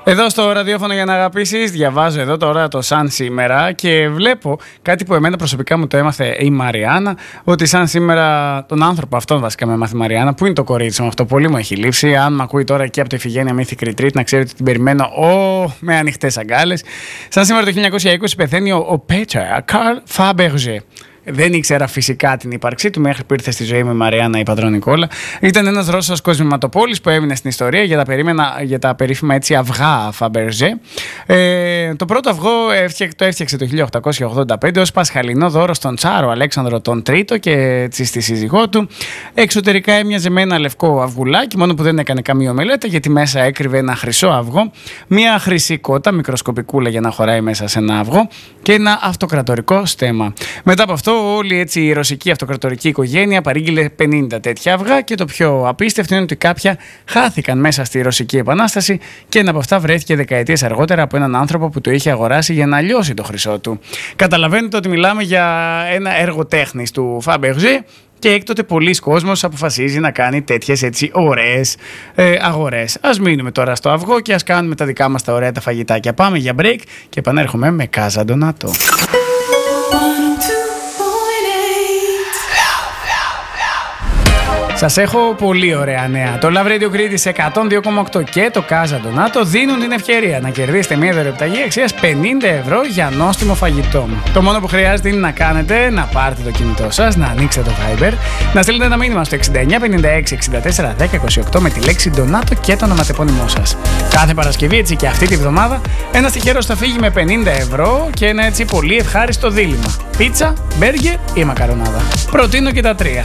Εδώ στο ραδιόφωνο για να αγαπήσεις, διαβάζω εδώ τώρα το Σαν Σήμερα και βλέπω κάτι που εμένα προσωπικά μου το έμαθε η Μαριάννα, ότι σαν σήμερα τον άνθρωπο αυτόν βασικά με έμαθε η Μαριάννα, που είναι το κορίτσι μου αυτό, πολύ μου έχει λείψει. Αν με ακούει τώρα και από το Ιφηγένεια Mythic Retreat, να ξέρει ότι την περιμένω με ανοιχτές αγκάλες. Σαν σήμερα το 1920 πεθαίνει ο Πέτερ Καρλ Φάμπεργε. Δεν ήξερα φυσικά την ύπαρξή του μέχρι που ήρθε στη ζωή μου η Μαριάννα, η πατρό Νικόλα. Ήταν ένας Ρώσος κοσμηματοπόλης που έμεινε στην ιστορία για τα περίφημα έτσι αυγά Φαμπερζέ. Το πρώτο αυγό το έφτιαξε το 1885 ως πασχαλινό δώρο στον Τσάρο Αλέξανδρο τον Τρίτο και έτσι στη σύζυγό του. Εξωτερικά έμοιαζε με ένα λευκό αυγουλάκι, μόνο που δεν έκανε καμία ομελέτα, γιατί μέσα έκρυβε ένα χρυσό αυγό, μια χρυσή κότα, μικροσκοπικούλα για να χωράει μέσα σε ένα αυγό και ένα αυτοκρατορικό στέμμα. Μετά από αυτό, όλη έτσι η ρωσική αυτοκρατορική οικογένεια παρήγγειλε 50 τέτοια αυγά και το πιο απίστευτο είναι ότι κάποια χάθηκαν μέσα στη Ρωσική Επανάσταση και ένα από αυτά βρέθηκε δεκαετίες αργότερα από έναν άνθρωπο που το είχε αγοράσει για να λιώσει το χρυσό του. Καταλαβαίνετε ότι μιλάμε για ένα έργο τέχνης του Φαμπεργέ και έκτοτε πολλοί κόσμος αποφασίζει να κάνει τέτοιες έτσι ωραίες αγορές. Ας μείνουμε τώρα στο αυγό και ας κάνουμε τα δικά μας τα ωραία τα φαγητάκια. Πάμε για break και επανέρχομαι με Casa Donato. Σας έχω πολύ ωραία νέα. Το Love Radio Crete σε 102,8 και το Casa Donato δίνουν την ευκαιρία να κερδίσετε μια δωρεοπιταγή αξίας 50 ευρώ για νόστιμο φαγητό. Το μόνο που χρειάζεται είναι να κάνετε, να πάρετε το κινητό σας, να ανοίξετε το Viber, να στείλετε ένα μήνυμα στο 6956 64 10 28 με τη λέξη Donato και το ονοματεπώνυμό σας. Κάθε Παρασκευή, έτσι και αυτή τη βδομάδα, ένας τυχερός θα φύγει με 50 ευρώ και ένα έτσι πολύ ευχάριστο δίλημμα. Πίτσα, μπέργκερ ή μακαρονάδα. Προτείνω και τα τρία.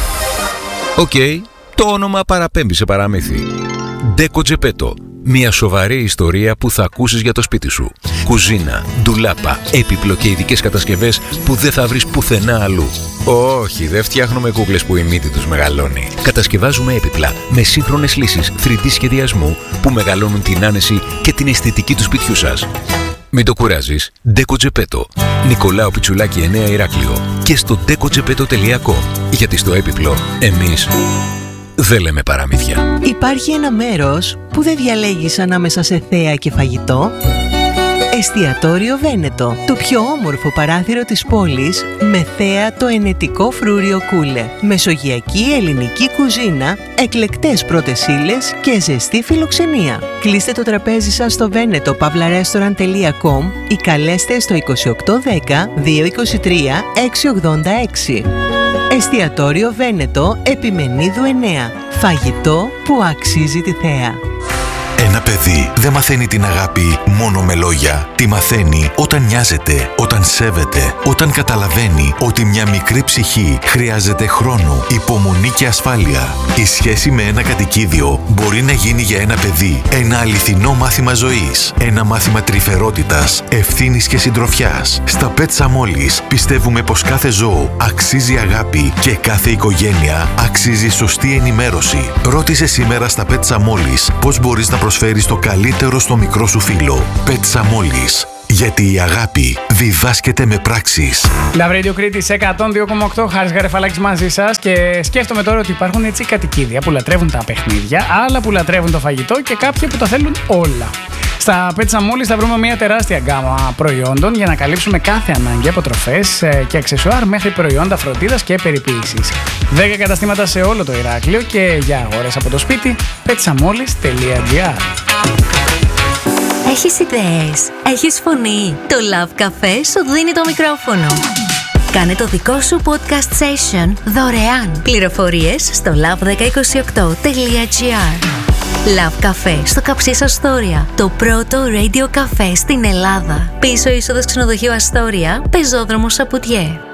Οκ, το όνομα παραπέμπει σε παραμύθι. Ντέκο Τζεπέτο. Μια σοβαρή ιστορία που θα ακούσεις για το σπίτι σου. Κουζίνα, ντουλάπα, έπιπλο και ειδικές κατασκευές που δεν θα βρεις πουθενά αλλού. Όχι, δεν φτιάχνουμε κούκλες που η μύτη τους μεγαλώνει. Κατασκευάζουμε έπιπλα με σύγχρονες λύσεις 3D σχεδιασμού που μεγαλώνουν την άνεση και την αισθητική του σπιτιού σας. Μην το κουράζεις. Ντέκο Τζεπέτο. Νικολάου Πιτσουλάκη 9 Ηράκλειο. Και στο decogepeto.com. Γιατί στο έπιπλο εμείς δεν λέμε παραμύθια. Υπάρχει ένα μέρος που δεν διαλέγεις ανάμεσα σε θέα και φαγητό. Εστιατόριο Βένετο. Το πιο όμορφο παράθυρο της πόλης με θέα το ενετικό φρούριο Κούλε. Μεσογειακή ελληνική κουζίνα, εκλεκτές πρώτες ύλες και ζεστή φιλοξενία. Κλείστε το τραπέζι σας στο veneto-restaurant.com ή καλέστε στο 2810 223 686. Εστιατόριο Βένετο, Επιμενίδου 9. Φαγητό που αξίζει τη θέα. Ένα παιδί δεν μαθαίνει την αγάπη μόνο με λόγια. Τη μαθαίνει όταν νοιάζεται, όταν σέβεται, όταν καταλαβαίνει ότι μια μικρή ψυχή χρειάζεται χρόνο, υπομονή και ασφάλεια. Η σχέση με ένα κατοικίδιο μπορεί να γίνει για ένα παιδί ένα αληθινό μάθημα ζωής. Ένα μάθημα τρυφερότητας, ευθύνης και συντροφιάς. Στα Pets Amolis πιστεύουμε πως κάθε ζώο αξίζει αγάπη και κάθε οικογένεια αξίζει σωστή ενημέρωση. Ρώτησε σήμερα στα Pets Amolis πώς μπορείς να προσφέρεις το καλύτερο στο μικρό σου φίλο. Pets Amolis. Γιατί η αγάπη διδάσκεται με πράξεις. Love Radio Crete σε 102,8. Χάρης Γαρεφαλάκης μαζί σας. Και σκέφτομαι τώρα ότι υπάρχουν έτσι κατοικίδια που λατρεύουν τα παιχνίδια, άλλα που λατρεύουν το φαγητό και κάποια που τα θέλουν όλα. Στα Pets Amolis θα βρούμε μια τεράστια γκάμα προϊόντων για να καλύψουμε κάθε ανάγκη από τροφές και αξεσουάρ μέχρι προϊόντα φροντίδας και περιποίησης. 10 καταστήματα σε όλο το Ηράκλειο και για αγορές από το σπίτι petsamolis.gr. Έχεις ιδέες, έχεις φωνή. Το Love Café σου δίνει το μικρόφωνο. Κάνε το δικό σου podcast session δωρεάν. Πληροφορίες στο love1028.gr. Love Café στο Καψίς Αστόρια. Το πρώτο radio cafe στην Ελλάδα. Πίσω είσοδος ξενοδοχείου Αστόρια, πεζόδρομος Σαπουτιέ.